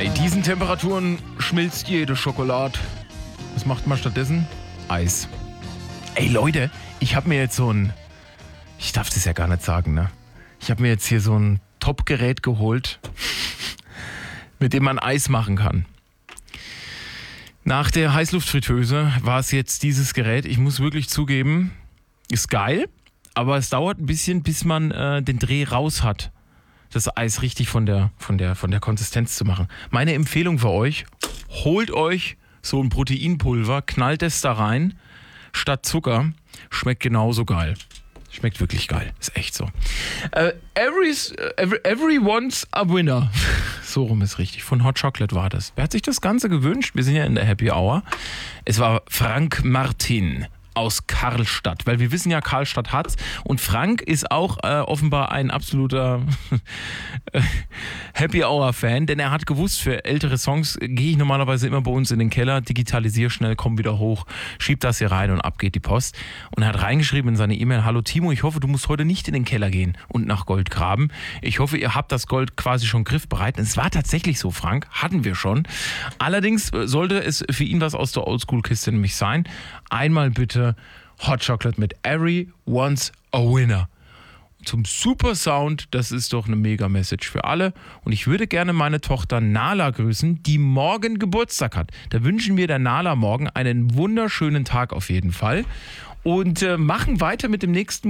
Bei diesen Temperaturen schmilzt jede Schokolade. Was macht man stattdessen? Eis. Ey Leute, ich habe mir jetzt ich darf das ja gar nicht sagen, ne? Ich habe mir jetzt hier so ein Top-Gerät geholt, mit dem man Eis machen kann. Nach der Heißluftfritteuse war es jetzt dieses Gerät. Ich muss wirklich zugeben, ist geil, aber es dauert ein bisschen, bis man den Dreh raus hat, das Eis richtig von der Konsistenz zu machen. Meine Empfehlung für euch, holt euch so ein Proteinpulver, knallt es da rein, statt Zucker, schmeckt genauso geil. Schmeckt wirklich geil, ist echt so. Everyone's a winner. So rum ist richtig. Von Hot Chocolate war das. Wer hat sich das Ganze gewünscht? Wir sind ja in der Happy Hour. Es war Frank Martin aus Karlstadt, weil wir wissen ja, Karlstadt hat's. Und Frank ist auch offenbar ein absoluter Happy Hour-Fan, denn er hat gewusst, für ältere Songs gehe ich normalerweise immer bei uns in den Keller, digitalisiere schnell, komm wieder hoch, schieb das hier rein und ab geht die Post. Und er hat reingeschrieben in seine E-Mail: Hallo Timo, ich hoffe, du musst heute nicht in den Keller gehen und nach Gold graben. Ich hoffe, ihr habt das Gold quasi schon griffbereit. Und es war tatsächlich so, Frank, hatten wir schon. Allerdings sollte es für ihn was aus der Oldschool-Kiste nämlich sein. Einmal bitte Hot Chocolate mit Everyone's a Winner. Zum super Sound, das ist doch eine mega Message für alle. Und ich würde gerne meine Tochter Nala grüßen, die morgen Geburtstag hat. Da wünschen wir der Nala morgen einen wunderschönen Tag auf jeden Fall. Und machen weiter mit dem nächsten